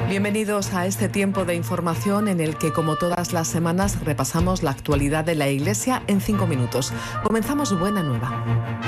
Bienvenidos a este tiempo de información en el que, como todas las semanas, repasamos la actualidad de la Iglesia en 5 minutos. Comenzamos Buena Nueva.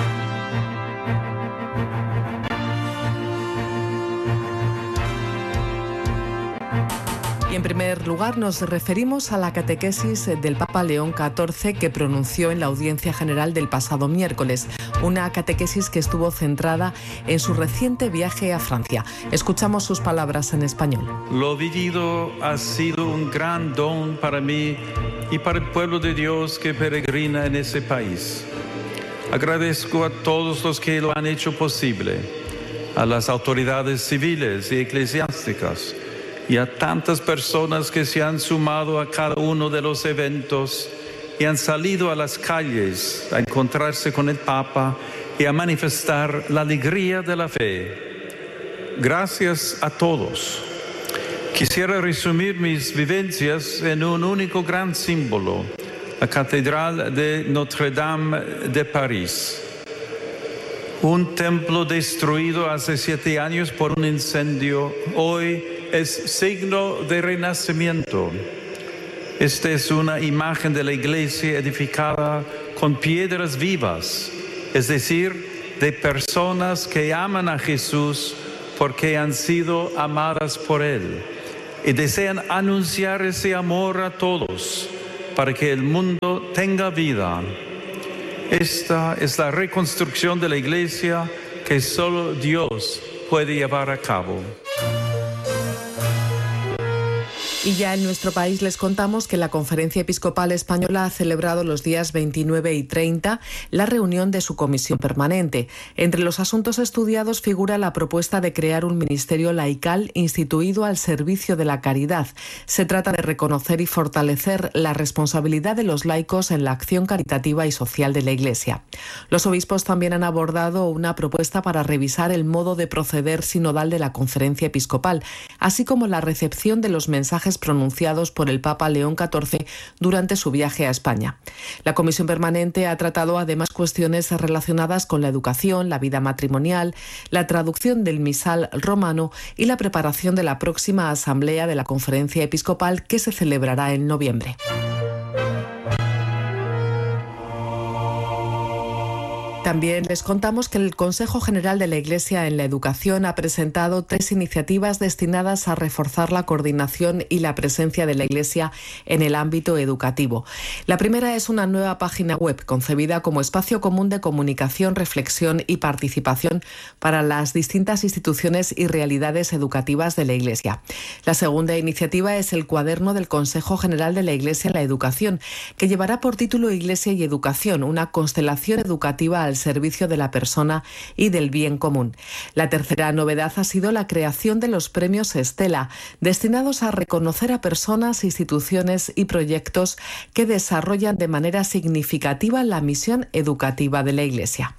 En primer lugar, nos referimos a la catequesis del Papa León XIV que pronunció en la audiencia general del pasado miércoles, una catequesis que estuvo centrada en su reciente viaje a Francia. Escuchamos sus palabras en español. Lo vivido ha sido un gran don para mí y para el pueblo de Dios que peregrina en ese país. Agradezco a todos los que lo han hecho posible, a las autoridades civiles y eclesiásticas, y a tantas personas que se han sumado a cada uno de los eventos y han salido a las calles a encontrarse con el Papa y a manifestar la alegría de la fe. Gracias a todos. Quisiera resumir mis vivencias en un único gran símbolo, la Catedral de Notre-Dame de París. Un templo destruido hace 7 años por un incendio, hoy es signo de renacimiento. Esta es una imagen de la iglesia edificada con piedras vivas, es decir, de personas que aman a Jesús porque han sido amadas por Él y desean anunciar ese amor a todos para que el mundo tenga vida. Esta es la reconstrucción de la iglesia que solo Dios puede llevar a cabo. Y ya en nuestro país les contamos que la Conferencia Episcopal Española ha celebrado los días 29 y 30 la reunión de su comisión permanente. Entre los asuntos estudiados figura la propuesta de crear un ministerio laical instituido al servicio de la caridad. Se trata de reconocer y fortalecer la responsabilidad de los laicos en la acción caritativa y social de la Iglesia. Los obispos también han abordado una propuesta para revisar el modo de proceder sinodal de la Conferencia Episcopal, así como la recepción de los mensajes pronunciados por el Papa León XIV durante su viaje a España. La Comisión Permanente ha tratado además cuestiones relacionadas con la educación, la vida matrimonial, la traducción del misal romano y la preparación de la próxima Asamblea de la Conferencia Episcopal que se celebrará en noviembre. También les contamos que el Consejo General de la Iglesia en la Educación ha presentado 3 iniciativas destinadas a reforzar la coordinación y la presencia de la Iglesia en el ámbito educativo. La primera es una nueva página web concebida como espacio común de comunicación, reflexión y participación para las distintas instituciones y realidades educativas de la Iglesia. La segunda iniciativa es el cuaderno del Consejo General de la Iglesia en la Educación, que llevará por título Iglesia y Educación, una constelación educativa al servicio de la persona y del bien común. La tercera novedad ha sido la creación de los premios Estela, destinados a reconocer a personas, instituciones y proyectos que desarrollan de manera significativa la misión educativa de la Iglesia.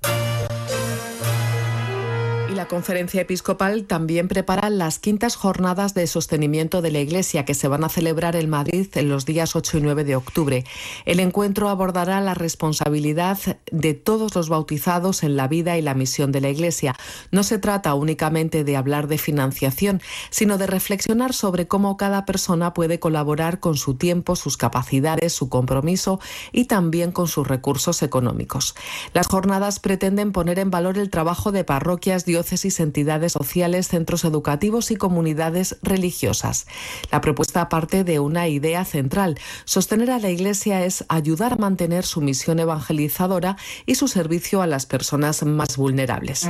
La Conferencia Episcopal también prepara las 5ª jornadas de sostenimiento de la Iglesia que se van a celebrar en Madrid en los días 8 y 9 de octubre. El encuentro abordará la responsabilidad de todos los bautizados en la vida y la misión de la Iglesia. No se trata únicamente de hablar de financiación, sino de reflexionar sobre cómo cada persona puede colaborar con su tiempo, sus capacidades, su compromiso y también con sus recursos económicos. Las jornadas pretenden poner en valor el trabajo de parroquias, diócesis, entidades sociales, centros educativos y comunidades religiosas. La propuesta parte de una idea central. Sostener a la Iglesia es ayudar a mantener su misión evangelizadora y su servicio a las personas más vulnerables.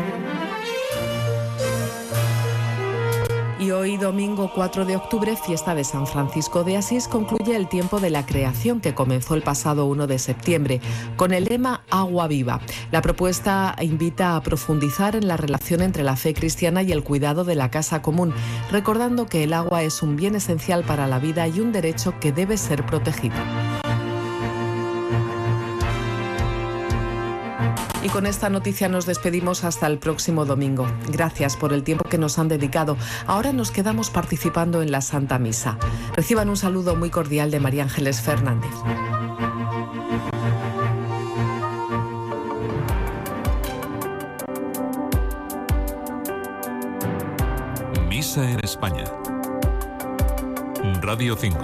Y hoy, domingo 4 de octubre, fiesta de San Francisco de Asís, concluye el tiempo de la creación que comenzó el pasado 1 de septiembre, con el lema Agua Viva. La propuesta invita a profundizar en la relación entre la fe cristiana y el cuidado de la casa común, recordando que el agua es un bien esencial para la vida y un derecho que debe ser protegido. Y con esta noticia nos despedimos hasta el próximo domingo. Gracias por el tiempo que nos han dedicado. Ahora nos quedamos participando en la Santa Misa. Reciban un saludo muy cordial de María Ángeles Fernández. Misa en España. Radio 5.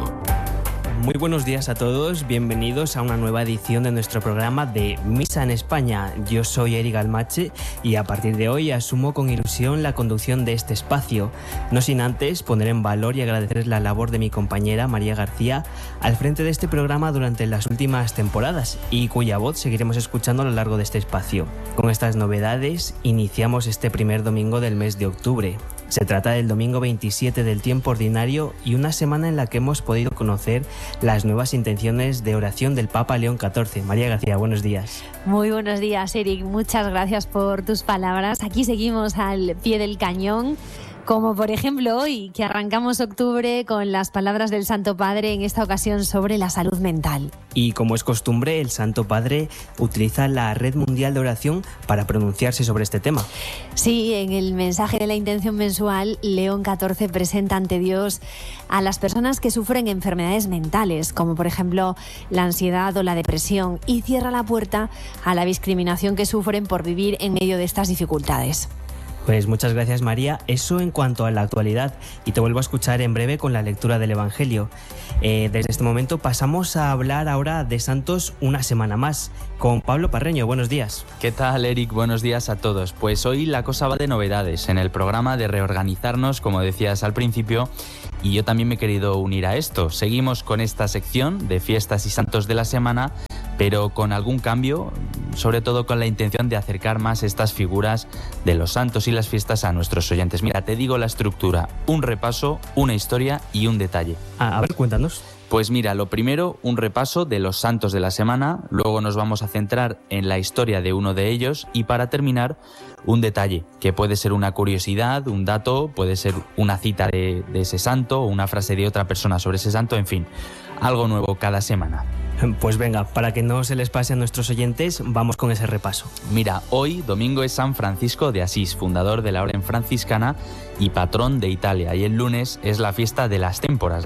Muy buenos días a todos, bienvenidos a una nueva edición de nuestro programa de Misa en España. Yo soy Eric Almache y a partir de hoy asumo con ilusión la conducción de este espacio, no sin antes poner en valor y agradecer la labor de mi compañera María García al frente de este programa durante las últimas temporadas y cuya voz seguiremos escuchando a lo largo de este espacio. Con estas novedades iniciamos este primer domingo del mes de octubre. Se trata del domingo 27 del tiempo ordinario y una semana en la que hemos podido conocer las nuevas intenciones de oración del Papa León XIV. María García, buenos días. Muy buenos días, Eric. Muchas gracias por tus palabras. Aquí seguimos al pie del cañón, como por ejemplo hoy, que arrancamos octubre con las palabras del Santo Padre, en esta ocasión sobre la salud mental. Y como es costumbre, el Santo Padre utiliza la Red Mundial de Oración para pronunciarse sobre este tema. Sí, en el mensaje de la intención mensual, León XIV presenta ante Dios a las personas que sufren enfermedades mentales, como por ejemplo la ansiedad o la depresión, y cierra la puerta a la discriminación que sufren por vivir en medio de estas dificultades. Pues muchas gracias, María. Eso en cuanto a la actualidad, y te vuelvo a escuchar en breve con la lectura del Evangelio. Desde este momento pasamos a hablar ahora de santos una semana más, con Pablo Parreño. Buenos días. ¿Qué tal, Eric? Buenos días a todos. Pues hoy la cosa va de novedades en el programa, de reorganizarnos, como decías al principio, y yo también me he querido unir a esto. Seguimos con esta sección de fiestas y santos de la semana, pero con algún cambio, sobre todo con la intención de acercar más estas figuras de los santos y las fiestas a nuestros oyentes. Mira, te digo la estructura: un repaso, una historia y un detalle. A ver, cuéntanos. Pues mira, lo primero, un repaso de los santos de la semana, luego nos vamos a centrar en la historia de uno de ellos y para terminar, un detalle, que puede ser una curiosidad, un dato, puede ser una cita de ese santo o una frase de otra persona sobre ese santo, en fin, algo nuevo cada semana. Pues venga, para que no se les pase a nuestros oyentes, vamos con ese repaso. Mira, hoy domingo es San Francisco de Asís, fundador de la Orden Franciscana y patrón de Italia, y el lunes es la fiesta de las témporas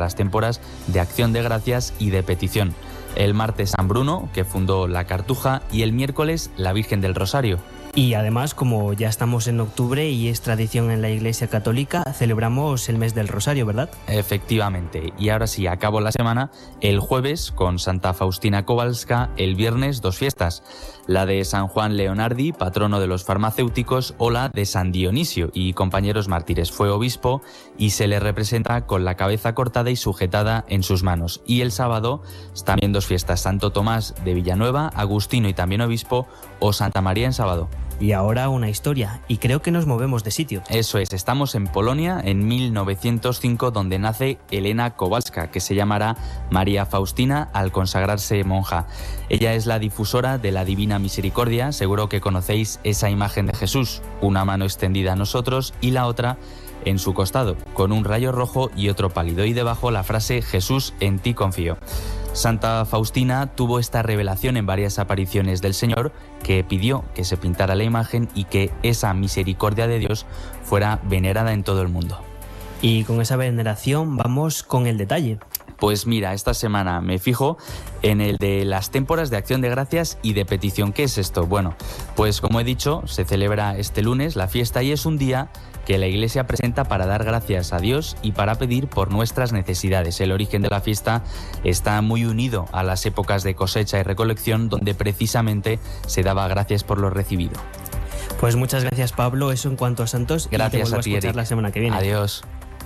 de acción de gracias y de petición. El martes San Bruno, que fundó la Cartuja, y el miércoles la Virgen del Rosario. Y además, como ya estamos en octubre y es tradición en la Iglesia Católica, celebramos el mes del Rosario, ¿verdad? Efectivamente. Y ahora sí, acabo la semana, el jueves con Santa Faustina Kowalska, el viernes dos fiestas, la de San Juan Leonardi, patrono de los farmacéuticos, o la de San Dionisio y compañeros mártires. Fue obispo y se le representa con la cabeza cortada y sujetada en sus manos. Y el sábado también dos fiestas, Santo Tomás de Villanueva, agustino y también obispo, o Santa María en sábado. Y ahora una historia, y creo que nos movemos de sitio. Eso es, estamos en Polonia en 1905, donde nace Elena Kowalska, que se llamará María Faustina al consagrarse monja. Ella es la difusora de la Divina Misericordia, seguro que conocéis esa imagen de Jesús, una mano extendida a nosotros y la otra en su costado, con un rayo rojo y otro pálido, y debajo la frase Jesús, en ti confío. Santa Faustina tuvo esta revelación en varias apariciones del Señor, que pidió que se pintara la imagen y que esa misericordia de Dios fuera venerada en todo el mundo. Y con esa veneración vamos con el detalle. Pues mira, esta semana me fijo en el de las témporas de acción de gracias y de petición. ¿Qué es esto? Bueno, pues como he dicho, se celebra este lunes la fiesta y es un día que la Iglesia presenta para dar gracias a Dios y para pedir por nuestras necesidades. El origen de la fiesta está muy unido a las épocas de cosecha y recolección, donde precisamente se daba gracias por lo recibido. Pues muchas gracias, Pablo. Eso en cuanto a santos. Gracias y te vuelvo a ti, escuchar Eric. La semana que viene. Adiós.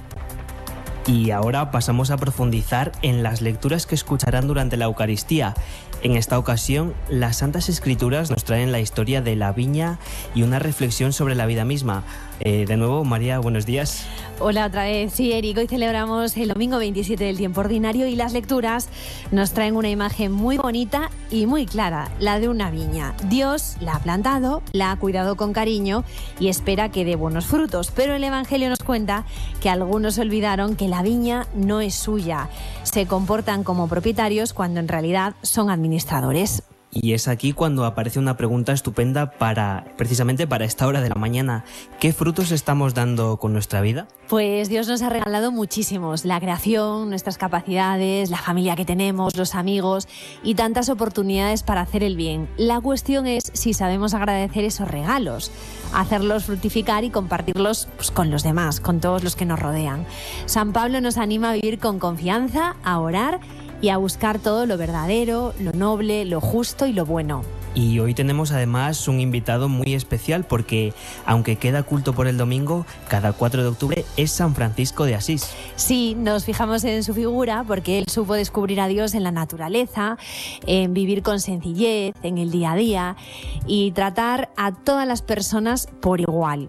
Y ahora pasamos a profundizar en las lecturas que escucharán durante la Eucaristía. En esta ocasión, las Santas Escrituras nos traen la historia de la viña y una reflexión sobre la vida misma. De nuevo, María, buenos días. Hola otra vez. Sí, Eric, hoy celebramos el domingo 27 del tiempo ordinario y las lecturas nos traen una imagen muy bonita y muy clara, la de una viña. Dios la ha plantado, la ha cuidado con cariño y espera que dé buenos frutos, pero el Evangelio nos cuenta que algunos olvidaron que la viña no es suya. Se comportan como propietarios cuando en realidad son administradores. Y es aquí cuando aparece una pregunta estupenda precisamente para esta hora de la mañana. ¿Qué frutos estamos dando con nuestra vida? Pues Dios nos ha regalado muchísimos, la creación, nuestras capacidades, la familia que tenemos, los amigos y tantas oportunidades para hacer el bien. La cuestión es si sabemos agradecer esos regalos. hacerlos fructificar y compartirlos pues, con los demás, con todos los que nos rodean. San Pablo nos anima a vivir con confianza, a orar y a buscar todo lo verdadero, lo noble, lo justo y lo bueno. Y hoy tenemos además un invitado muy especial porque, aunque queda culto por el domingo, cada 4 de octubre es San Francisco de Asís. Sí, nos fijamos en su figura porque él supo descubrir a Dios en la naturaleza, en vivir con sencillez, en el día a día y tratar a todas las personas por igual.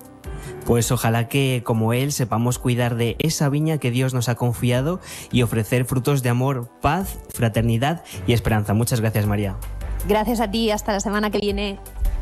Pues ojalá que, como él, sepamos cuidar de esa viña que Dios nos ha confiado y ofrecer frutos de amor, paz, fraternidad y esperanza. Muchas gracias, María. Gracias a ti, hasta la semana que viene.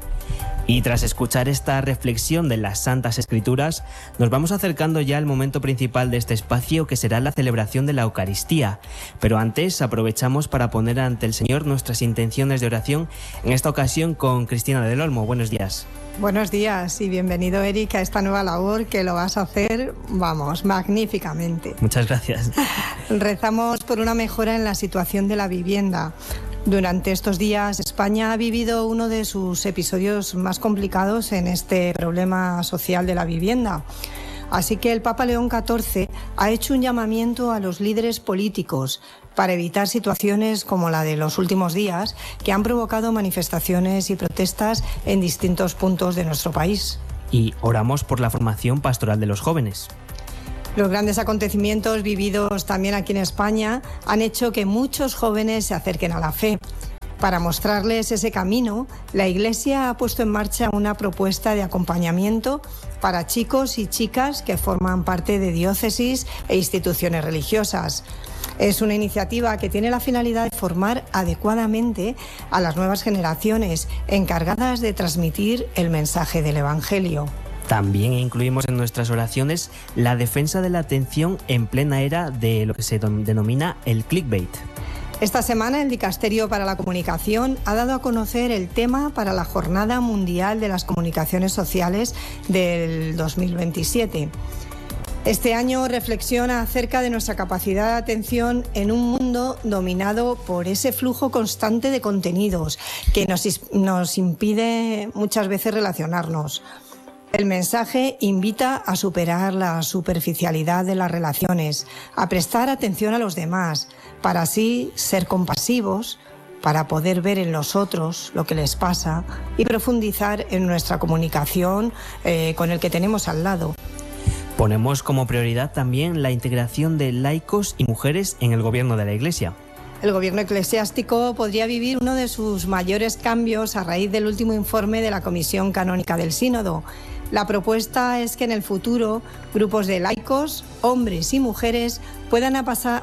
Y tras escuchar esta reflexión de las Santas Escrituras, nos vamos acercando ya al momento principal de este espacio, que será la celebración de la Eucaristía. Pero antes aprovechamos para poner ante el Señor nuestras intenciones de oración, en esta ocasión con Cristina del Olmo. Buenos días. Buenos días y bienvenido, Eric, a esta nueva labor que lo vas a hacer, vamos, magníficamente. Muchas gracias. Rezamos por una mejora en la situación de la vivienda. Durante estos días, España ha vivido uno de sus episodios más complicados en este problema social de la vivienda. Así que el Papa León XIV ha hecho un llamamiento a los líderes políticos para evitar situaciones como la de los últimos días, que han provocado manifestaciones y protestas en distintos puntos de nuestro país. Y oramos por la formación pastoral de los jóvenes. Los grandes acontecimientos vividos también aquí en España han hecho que muchos jóvenes se acerquen a la fe. Para mostrarles ese camino, la Iglesia ha puesto en marcha una propuesta de acompañamiento para chicos y chicas que forman parte de diócesis e instituciones religiosas. Es una iniciativa que tiene la finalidad de formar adecuadamente a las nuevas generaciones encargadas de transmitir el mensaje del Evangelio. También incluimos en nuestras oraciones la defensa de la atención en plena era de lo que se denomina el clickbait. Esta semana el Dicasterio para la Comunicación ha dado a conocer el tema para la Jornada Mundial de las Comunicaciones Sociales del 2027. Este año reflexiona acerca de nuestra capacidad de atención en un mundo dominado por ese flujo constante de contenidos que nos impide muchas veces relacionarnos. El mensaje invita a superar la superficialidad de las relaciones, a prestar atención a los demás, para así ser compasivos, para poder ver en los otros lo que les pasa y profundizar en nuestra comunicación con el que tenemos al lado. Ponemos como prioridad también la integración de laicos y mujeres en el gobierno de la Iglesia. El gobierno eclesiástico podría vivir uno de sus mayores cambios a raíz del último informe de la Comisión Canónica del Sínodo. La propuesta es que en el futuro grupos de laicos, hombres y mujeres, puedan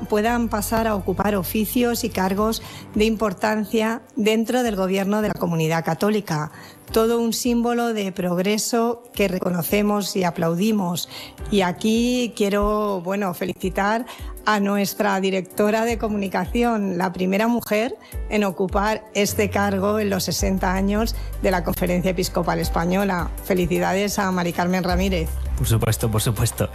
pasar a ocupar oficios y cargos de importancia dentro del gobierno de la comunidad católica. Todo un símbolo de progreso que reconocemos y aplaudimos. Y aquí quiero, felicitar a nuestra directora de comunicación, la primera mujer en ocupar este cargo en los 60 años de la Conferencia Episcopal Española. Felicidades a Mari Carmen Ramírez. Por supuesto, por supuesto.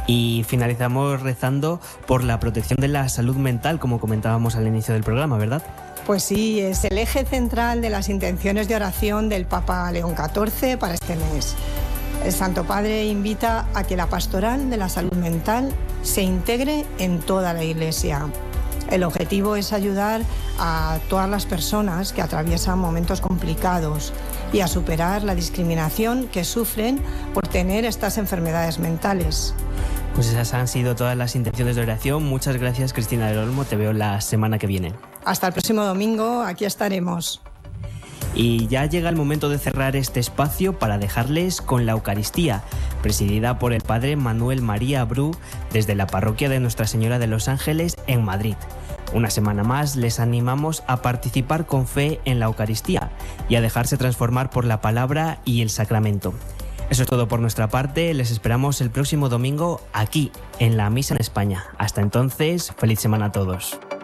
Y finalizamos rezando por la protección de la salud mental, como comentábamos al inicio del programa, ¿verdad? Pues sí, es el eje central de las intenciones de oración del Papa León XIV para este mes. El Santo Padre invita a que la pastoral de la salud mental se integre en toda la Iglesia. El objetivo es ayudar a todas las personas que atraviesan momentos complicados y a superar la discriminación que sufren por tener estas enfermedades mentales. Pues esas han sido todas las intenciones de oración. Muchas gracias, Cristina del Olmo. Te veo la semana que viene. Hasta el próximo domingo, aquí estaremos. Y ya llega el momento de cerrar este espacio para dejarles con la Eucaristía, presidida por el Padre Manuel María Bru desde la parroquia de Nuestra Señora de los Ángeles en Madrid. Una semana más les animamos a participar con fe en la Eucaristía y a dejarse transformar por la palabra y el sacramento. Eso es todo por nuestra parte, les esperamos el próximo domingo aquí, en la Misa en España. Hasta entonces, feliz semana a todos.